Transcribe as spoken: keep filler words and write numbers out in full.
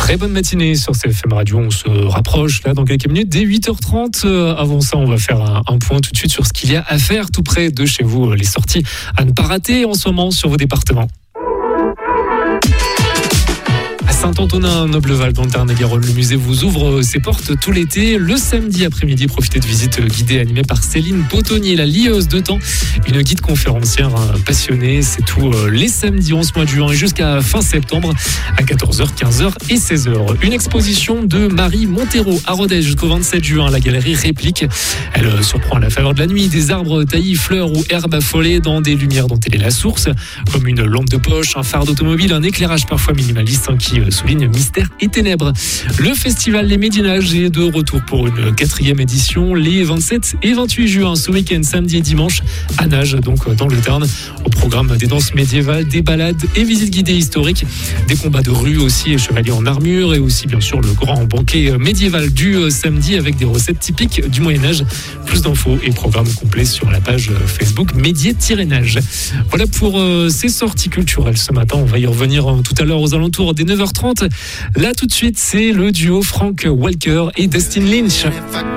Très bonne matinée sur C F M Radio. On se rapproche là dans quelques minutes. Dès huit heures trente, euh, avant ça, on va faire un, un point tout de suite sur ce qu'il y a à faire tout près de chez vous. Les sorties à ne pas rater en ce moment sur vos départements. Saint-Antonin, Nobleval, dans le Tarn-et-Garonne, le musée vous ouvre ses portes tout l'été. Le samedi après-midi, profitez de visites guidées animées par Céline Potonnier, la lieuse de temps, une guide conférencière passionnée. C'est tout les samedis onze mois de juin et jusqu'à fin septembre à quatorze heures, quinze heures et seize heures. Une exposition de Marie Montero à Rodez jusqu'au vingt-sept juin. La galerie Réplique. Elle surprend à la faveur de la nuit des arbres taillis, fleurs ou herbes affolées dans des lumières dont elle est la source, comme une lampe de poche, un phare d'automobile, un éclairage parfois minimaliste hein, qui souligne mystère et ténèbres. Le festival Les Médinages est de retour pour une quatrième édition les vingt-sept et vingt-huit juin, ce week-end, samedi et dimanche, à Nage, donc dans le Tarn. Au programme des danses médiévales, des balades et visites guidées historiques, des combats de rue aussi et chevaliers en armure et aussi bien sûr le grand banquet médiéval du samedi avec des recettes typiques du Moyen-Âge. Plus d'infos et programmes complets sur la page Facebook Médié-Nage. Voilà pour euh, ces sorties culturelles ce matin. On va y revenir euh, tout à l'heure aux alentours des neuf heures trente. Là tout de suite, c'est le duo Frank Walker et Dustin Lynch.